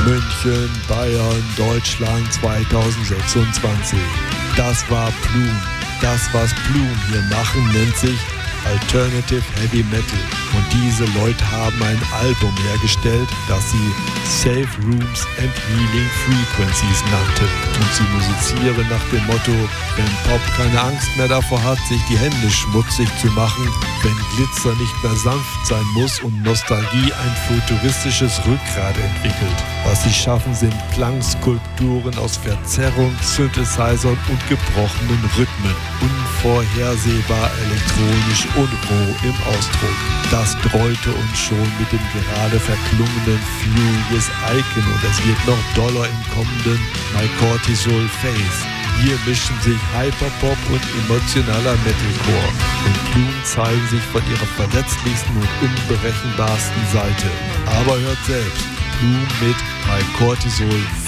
München, Bayern, Deutschland 2026. Das war Plume. Das, was Plume hier machen, nennt sich Alternative Heavy Metal. Und diese Leute haben ein Album hergestellt, das sie Safe Rooms and Healing Frequencies nannten. Und sie musizieren nach dem Motto, wenn Pop keine Angst mehr davor hat, sich die Hände schmutzig zu machen, wenn Glitzer nicht mehr sanft sein muss und Nostalgie ein futuristisches Rückgrat entwickelt. Was sie schaffen, sind Klangskulpturen aus Verzerrung, Synthesizern und gebrochenen Rhythmen. Unvorhersehbar elektronisch und roh im Ausdruck. Das dreute uns schon mit dem gerade verklungenen Furious Icon und es wird noch doller im kommenden My Cortisol Phase. Hier mischen sich Hyperpop und emotionaler Metalcore und Plume zeigen sich von ihrer verletzlichsten und unberechenbarsten Seite. Aber hört selbst, Plume mit My Cortisol Phase.